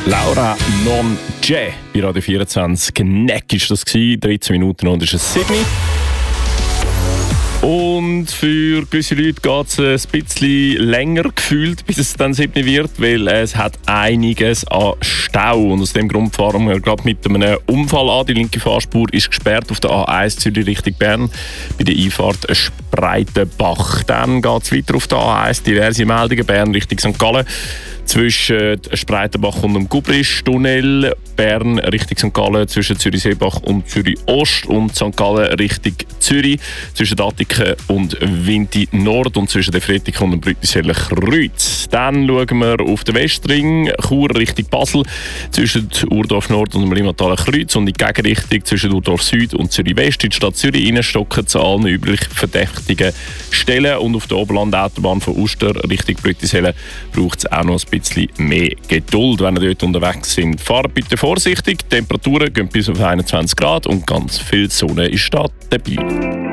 Laura Non C'è bei Radio 24. Neck ist das gewesen, 13 Minuten und ist es 7. Und für gewisse Leute geht es ein bisschen länger gefühlt, bis es dann 7 wird, weil es hat einiges an Stau. Und aus dem Grund fahren wir gerade mit einem Unfall an. Die linke Fahrspur ist gesperrt auf der A1 Zürich Richtung Bern bei der Einfahrt Spreitenbach. Dann geht es weiter auf der A1, diverse Meldungen, Bern Richtung St. Gallen. Zwischen Spreitenbach und dem Gubrisch-Tunnel, Bern Richtung St. Gallen, zwischen Zürich-Seebach und Zürich-Ost und St. Gallen Richtung Zürich, zwischen Attiken und Winti Nord und zwischen der Fretig und dem Brüttiseller Kreuz. Dann schauen wir auf den Westring, Chur Richtung Basel, zwischen Urdorf Nord und dem Limataler Kreuz und in die Gegenrichtung zwischen Urdorf Süd und Zürich West. In die Stadt Zürich reinstocken zu allen üblich verdächtigen Stellen und auf der Oberland-Autobahn von Uster Richtung Brüttiseller braucht es auch noch ein bisschen mehr Geduld, wenn ihr dort unterwegs sind. Fahrt bitte vorsichtig, die Temperaturen gehen bis auf 21 Grad und ganz viel Sonne ist da dabei.